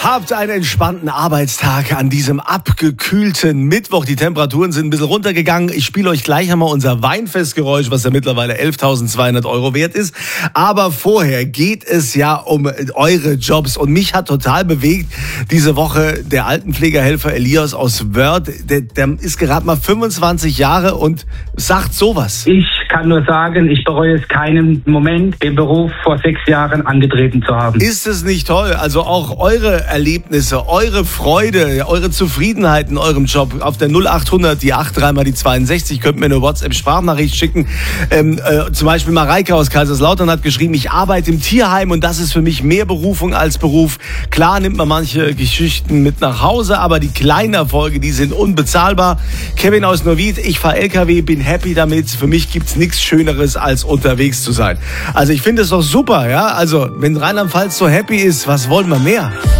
Habt einen entspannten Arbeitstag an diesem abgekühlten Mittwoch. Die Temperaturen sind ein bisschen runtergegangen. Ich spiele euch gleich einmal unser Weinfestgeräusch, was ja mittlerweile 11.200 € wert ist. Aber vorher geht es ja um eure Jobs. Und mich hat total bewegt diese Woche der Altenpflegerhelfer Elias aus Wörth. Der ist gerade mal 25 Jahre und sagt sowas. Ich kann nur sagen, ich bereue es keinen Moment, den Beruf vor 6 Jahren angetreten zu haben. Ist es nicht toll? Also auch eure Erlebnisse, eure Freude, eure Zufriedenheit in eurem Job auf der 0800, die 83 mal die 62, könnt mir eine WhatsApp-Sprachnachricht schicken. Zum Beispiel Mareike aus Kaiserslautern hat geschrieben, ich arbeite im Tierheim und das ist für mich mehr Berufung als Beruf. Klar nimmt man manche Geschichten mit nach Hause, aber die kleinen Erfolge, die sind unbezahlbar. Kevin aus Neuwied, ich fahre LKW, bin happy damit. Für mich gibt's nichts Schöneres, als unterwegs zu sein. Also ich finde es doch super, ja. Also wenn Rheinland-Pfalz so happy ist, was wollen wir mehr?